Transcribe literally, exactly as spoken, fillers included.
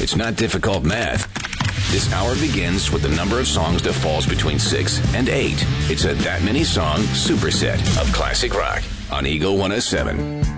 It's not difficult math. This hour begins with the number of songs that falls between six and eight. It's a That Many Song superset of classic rock on Eagle one oh seven.